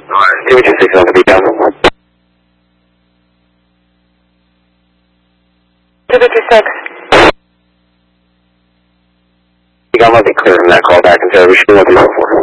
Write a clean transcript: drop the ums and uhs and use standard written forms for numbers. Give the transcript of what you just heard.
226 on the beacon. 256. You got nothing clear from that call back and service. What are you looking for?